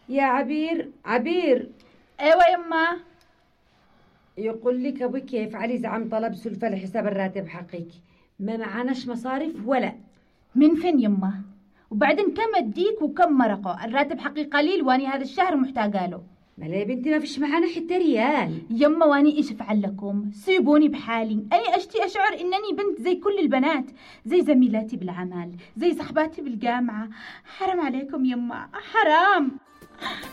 يا عبير، عبير. ايوه يما. يقول لك ابوك كيف علي زعم طلب سلفة لحساب الراتب حقك، ما معناش مصاريف ولا. من فين يما؟ وبعدين كم اديك وكم مرقه؟ الراتب حقي قليل واني هذا الشهر محتاجه له. ملا يا بنتي ما فيش معانا حتى ريال. يما واني ايش افعل لكم؟ سيبوني بحالي. اني اشتي اشعر انني بنت زي كل البنات، زي زميلاتي بالعمل، زي صحباتي بالجامعه. حرام عليكم يما، حرام.